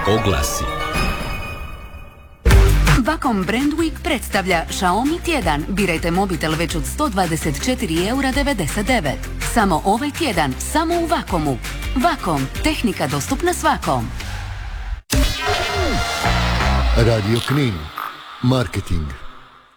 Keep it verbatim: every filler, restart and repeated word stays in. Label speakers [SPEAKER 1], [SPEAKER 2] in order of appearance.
[SPEAKER 1] oglasi.
[SPEAKER 2] Wacom Brand Week predstavlja Xiaomi tjedan. Birajte mobitel već od sto dvadeset četiri eura devedeset devet. Samo ovaj tjedan, samo u Wacomu. Wacom, tehnika dostupna svakom.
[SPEAKER 3] Radio Knin, marketing.